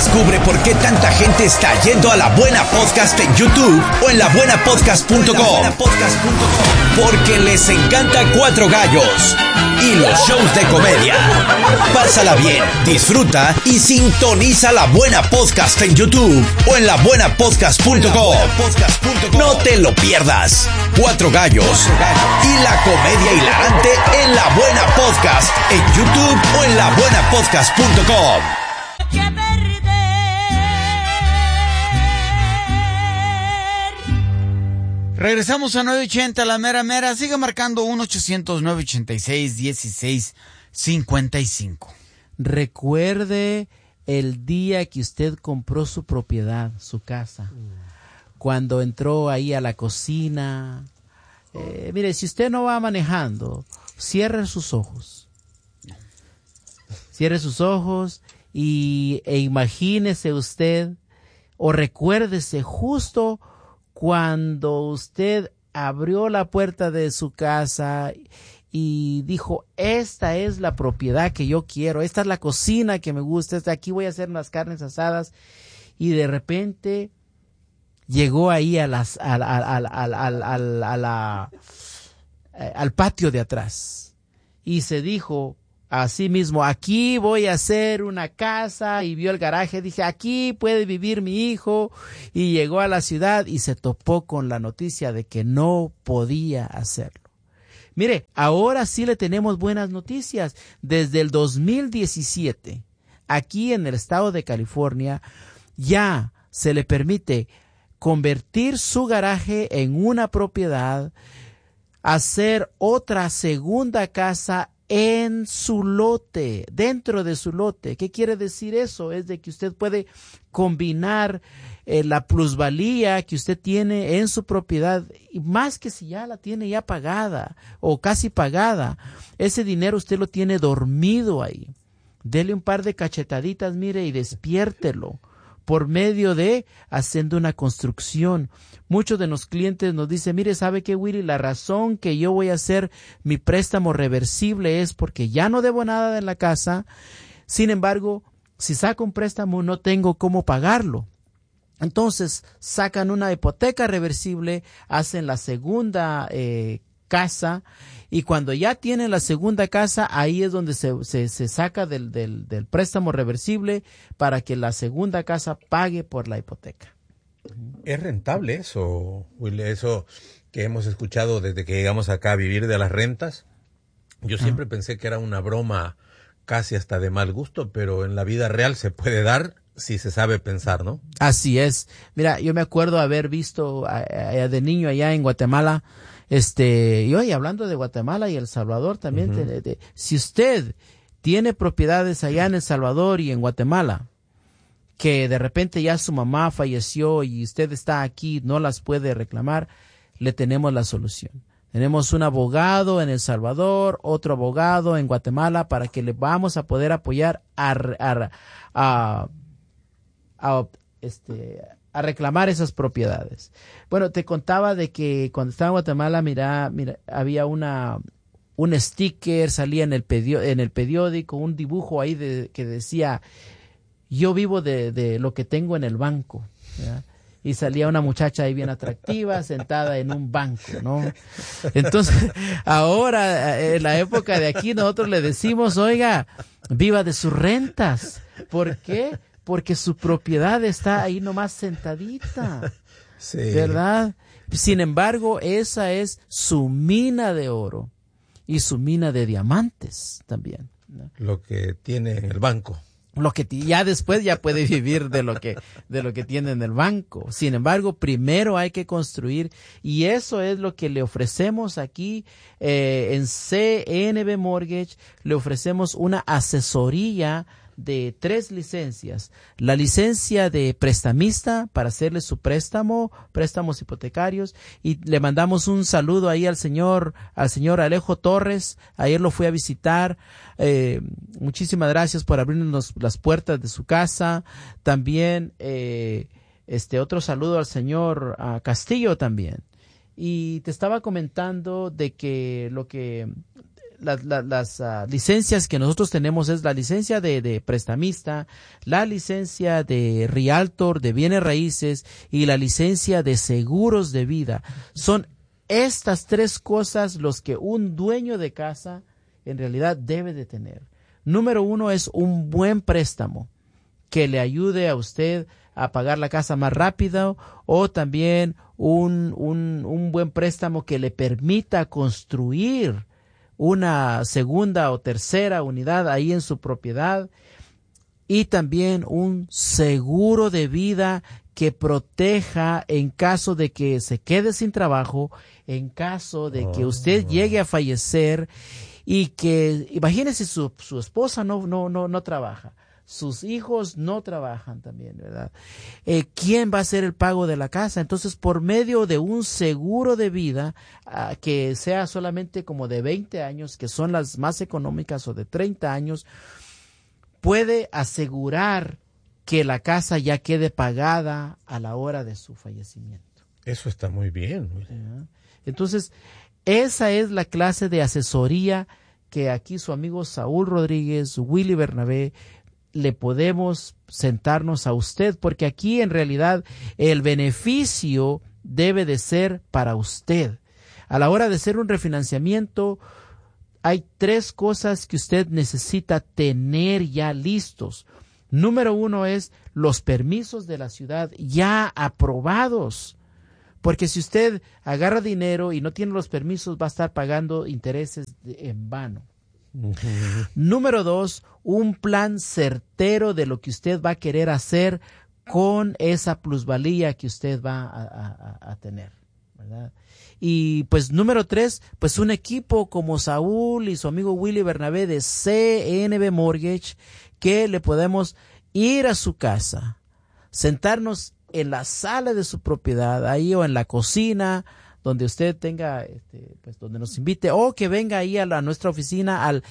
Descubre por qué tanta gente está yendo a La Buena Podcast en YouTube o en labuenapodcast.com. Porque les encanta Cuatro Gallos y los shows de comedia. Pásala bien, disfruta y sintoniza La Buena Podcast en YouTube o en labuenapodcast.com. No te lo pierdas. Cuatro Gallos y la comedia hilarante en La Buena Podcast en YouTube o en labuenapodcast.com. Regresamos a 980, la mera mera. Sigue marcando 1-800-986-1655. Recuerde el día que usted compró su propiedad, su casa. Cuando entró ahí a la cocina. Mire, si usted no va manejando, cierre sus ojos. Cierre sus ojos e imagínese usted o recuérdese justo cuando usted abrió la puerta de su casa y dijo, esta es la propiedad que yo quiero, esta es la cocina que me gusta, aquí voy a hacer unas carnes asadas, y de repente llegó ahí al patio de atrás y se dijo así mismo, aquí voy a hacer una casa, y vio el garaje, dije, aquí puede vivir mi hijo, y llegó a la ciudad y se topó con la noticia de que no podía hacerlo. Mire, ahora sí le tenemos buenas noticias. Desde el 2017, aquí en el estado de California, ya se le permite convertir su garaje en una propiedad, hacer otra segunda casa en su lote, dentro de su lote. ¿Qué quiere decir eso? Es de que usted puede combinar la plusvalía que usted tiene en su propiedad, y más que si ya la tiene ya pagada o casi pagada, ese dinero usted lo tiene dormido ahí. Dele un par de cachetaditas, mire, y despiértelo por medio de haciendo una construcción. Muchos de los clientes nos dicen, mire, ¿sabe qué, Willy? La razón que yo voy a hacer mi préstamo reversible es porque ya no debo nada en la casa. Sin embargo, si saco un préstamo no tengo cómo pagarlo. Entonces sacan una hipoteca reversible, hacen la segunda casa, y cuando ya tienen la segunda casa, ahí es donde se saca del préstamo reversible para que la segunda casa pague por la hipoteca. ¿Es rentable eso, Will? Eso que hemos escuchado desde que llegamos acá a vivir de las rentas. Yo siempre pensé que era una broma casi hasta de mal gusto, pero en la vida real se puede dar si se sabe pensar, ¿no? Así es. Mira, yo me acuerdo haber visto de niño allá en Guatemala, y hoy hablando de Guatemala y El Salvador también, si usted tiene propiedades allá en El Salvador y en Guatemala, que de repente ya su mamá falleció y usted está aquí, no las puede reclamar, le tenemos la solución. Tenemos un abogado en El Salvador, otro abogado en Guatemala, para que le vamos a poder apoyar a reclamar esas propiedades. Bueno, te contaba de que cuando estaba en Guatemala, mira, había un sticker, salía en el periódico, un dibujo ahí que decía, yo vivo de lo que tengo en el banco, ¿verdad? Y salía una muchacha ahí bien atractiva, sentada en un banco, ¿no? Entonces, ahora, en la época de aquí, nosotros le decimos, oiga, viva de sus rentas. ¿Por qué? Porque su propiedad está ahí nomás sentadita, sí, ¿verdad? Sin embargo, esa es su mina de oro y su mina de diamantes también, ¿no? Lo que tiene en el banco. Lo que ya después ya puede vivir de lo que tiene en el banco. Sin embargo, primero hay que construir, y eso es lo que le ofrecemos aquí en CNB Mortgage. Le ofrecemos una asesoría de 3 licencias. La licencia de prestamista para hacerle su préstamos hipotecarios, y le mandamos un saludo ahí al señor Alejo Torres. Ayer lo fui a visitar. Muchísimas gracias por abrirnos las puertas de su casa. También otro saludo al señor Castillo también. Y te estaba comentando de que las licencias que nosotros tenemos es la licencia de prestamista, la licencia de realtor, de bienes raíces y la licencia de seguros de vida. Son estas 3 cosas los que un dueño de casa en realidad debe de tener. Número 1 es un buen préstamo que le ayude a usted a pagar la casa más rápido, o también un buen préstamo que le permita construir una segunda o tercera unidad ahí en su propiedad, y también un seguro de vida que proteja en caso de que se quede sin trabajo, en caso de que usted llegue a fallecer y que, imagínese, su esposa no trabaja. Sus hijos no trabajan también, ¿verdad? ¿Quién va a hacer el pago de la casa? Entonces, por medio de un seguro de vida que sea solamente como de 20 años, que son las más económicas, o de 30 años, puede asegurar que la casa ya quede pagada a la hora de su fallecimiento. Eso está muy bien. Entonces, esa es la clase de asesoría que aquí su amigo Saúl Rodríguez, Willy Bernabé, le podemos sentarnos a usted, porque aquí en realidad el beneficio debe de ser para usted. A la hora de hacer un refinanciamiento, hay 3 cosas que usted necesita tener ya listos. Número 1 es los permisos de la ciudad ya aprobados, porque si usted agarra dinero y no tiene los permisos, va a estar pagando intereses en vano. Número 2, un plan certero de lo que usted va a querer hacer con esa plusvalía que usted va a tener, ¿verdad? Y pues número 3, pues un equipo como Saúl y su amigo Willy Bernabé de CNB Mortgage, que le podemos ir a su casa, sentarnos en la sala de su propiedad, ahí, o en la cocina, donde usted tenga, pues donde nos invite, o que venga ahí a nuestra oficina al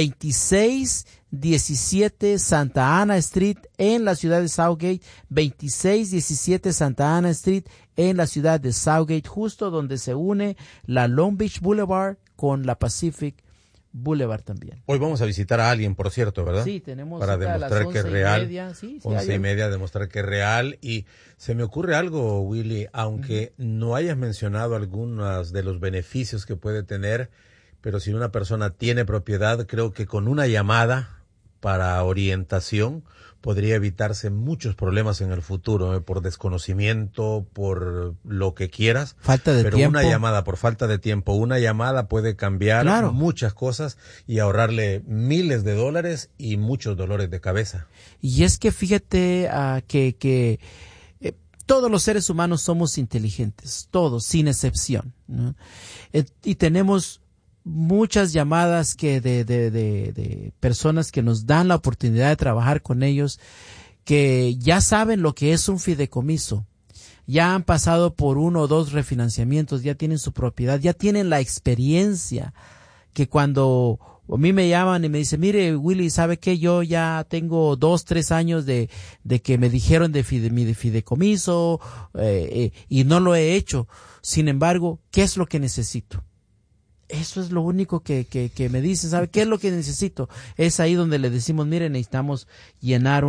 2617 Santa Ana Street en la ciudad de Southgate, 2617 Santa Ana Street en la ciudad de Southgate, justo donde se une la Long Beach Boulevard con la Pacific Boulevard también. Hoy vamos a visitar a alguien, por cierto, ¿verdad? Sí, tenemos para demostrar que es real. 11:30, demostrar que es real. Y se me ocurre algo, Willy, aunque no hayas mencionado algunos de los beneficios que puede tener, pero si una persona tiene propiedad, creo que con una llamada para orientación podría evitarse muchos problemas en el futuro, por desconocimiento, por lo que quieras. Falta de tiempo. Pero una llamada, por falta de tiempo, una llamada puede cambiar muchas cosas y ahorrarle miles de dólares y muchos dolores de cabeza. Y es que fíjate que todos los seres humanos somos inteligentes, todos, sin excepción, ¿no? Y tenemos muchas llamadas que de personas que nos dan la oportunidad de trabajar con ellos, que ya saben lo que es un fideicomiso, ya han pasado por 1 o 2 refinanciamientos, ya tienen su propiedad, ya tienen la experiencia, que cuando a mí me llaman y me dicen, mire, Willy, ¿sabe qué? Yo ya tengo 2, 3 años de que me dijeron de mi fideicomiso y no lo he hecho. Sin embargo, ¿qué es lo que necesito? Eso es lo único que me dice, ¿sabe qué es lo que necesito? Es ahí donde le decimos, mire, necesitamos llenar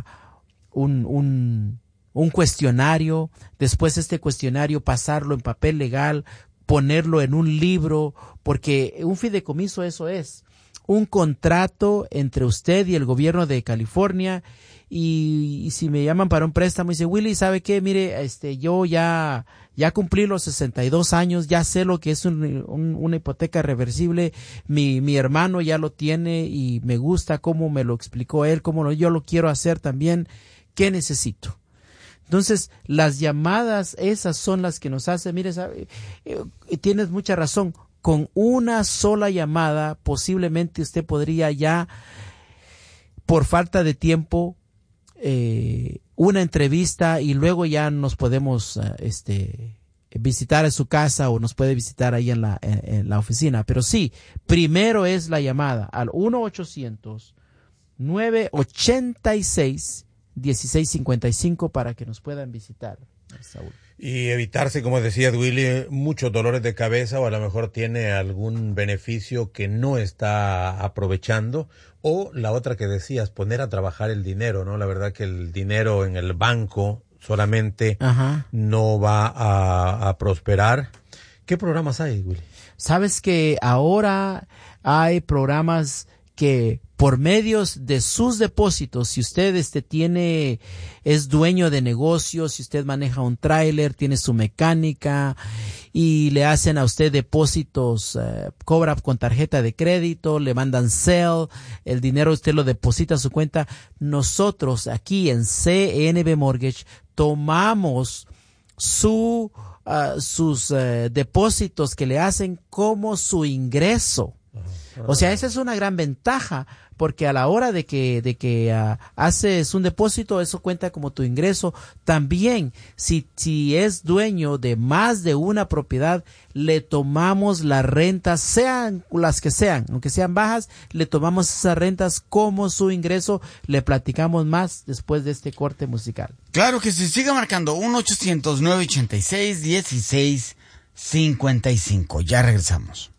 un cuestionario, después este cuestionario pasarlo en papel legal, ponerlo en un libro, porque un fideicomiso eso es un contrato entre usted y el gobierno de California. Y si me llaman para un préstamo y dice, Willy, ¿sabe qué? Mire, yo ya cumplí los 62 años, ya sé lo que es una hipoteca reversible, mi hermano ya lo tiene y me gusta cómo me lo explicó él, yo lo quiero hacer también, ¿qué necesito? Entonces, las llamadas esas son las que nos hacen, mire, tienes mucha razón, con una sola llamada posiblemente usted podría ya, por falta de tiempo, una entrevista, y luego ya nos podemos visitar a su casa o nos puede visitar ahí en la oficina. Pero sí, primero es la llamada al 1-800-986-1655 para que nos puedan visitar, Saúl. Y evitarse, como decía Willy, muchos dolores de cabeza, o a lo mejor tiene algún beneficio que no está aprovechando. O la otra que decías, poner a trabajar el dinero, ¿no? La verdad que el dinero en el banco solamente no va a prosperar. ¿Qué programas hay, Willy? Sabes que ahora hay programas que por medios de sus depósitos, si usted es dueño de negocios, si usted maneja un tráiler, tiene su mecánica y le hacen a usted depósitos, cobra con tarjeta de crédito, le mandan Zelle, el dinero usted lo deposita a su cuenta. Nosotros aquí en CNB Mortgage tomamos sus depósitos que le hacen como su ingreso. O sea, esa es una gran ventaja, porque a la hora de que haces un depósito, eso cuenta como tu ingreso. También, si es dueño de más de una propiedad, le tomamos las rentas, sean las que sean, aunque sean bajas, le tomamos esas rentas como su ingreso. Le platicamos más después de este corte musical. Claro que sí, siga marcando 1-800-986-1655. Ya regresamos.